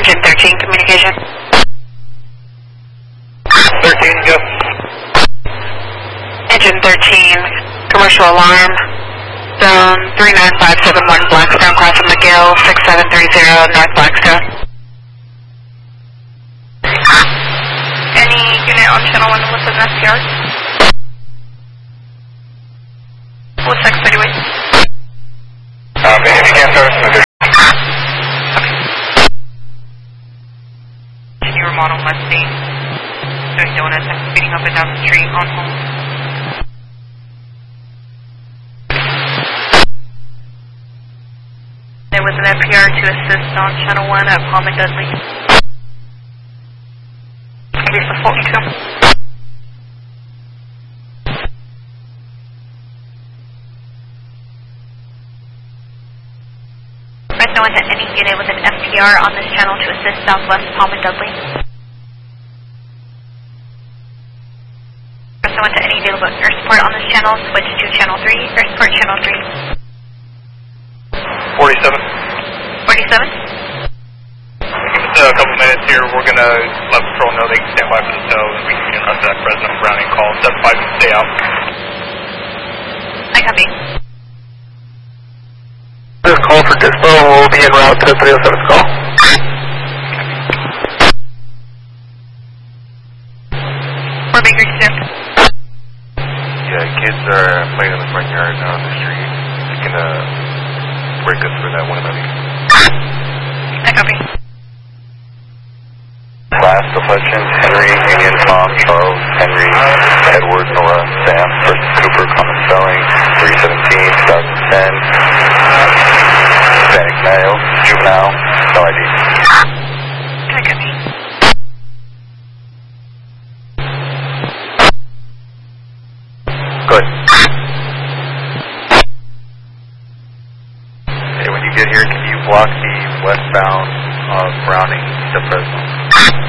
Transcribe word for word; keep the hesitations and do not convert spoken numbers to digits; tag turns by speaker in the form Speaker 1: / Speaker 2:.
Speaker 1: Engine thirteen, communication.
Speaker 2: thirteen, go.
Speaker 1: Engine thirteen, commercial alarm. Zone three nine five seven one Blackstone, crossing McGill, six seven three zero North Blackstone.
Speaker 3: Any unit on channel one with an S P R? What's expedited weight?
Speaker 2: Um, if you can't start, okay.
Speaker 3: Continue remodel Mustang. Doing donuts and speeding up and down the street on home. There was an F P R to assist on channel one at Palm and Dudley. Maybe for forty-two. Press no one to any unit with an F P R on this channel to assist southwest Palm and Dudley. Press no one to any available air support on this channel, switch to channel three, air support channel three.
Speaker 2: forty-seven.
Speaker 3: forty-seven?
Speaker 2: Give us a couple minutes here. We're going to let patrol know they can stand by for the tow, and we can get that Fresno Browning call. seven five, stay out.
Speaker 3: I copy.
Speaker 2: This call for dispo will be en route to three oh seven's call.
Speaker 3: Four Baker two.
Speaker 2: Yeah, kids are playing in the front yard now on the street. They can uh, break us for that one minute.
Speaker 3: I copy.
Speaker 2: Last deflections, Henry, Indian, Tom, Charles, Henry, Edward, Nora, Sam, first Cooper, common spelling, three seventeen, twenty ten, Hispanic male, juvenile, no I D.
Speaker 3: I copy.
Speaker 2: Good. Hey, when you get here, can you block the westbound uh, Browning to Fresno?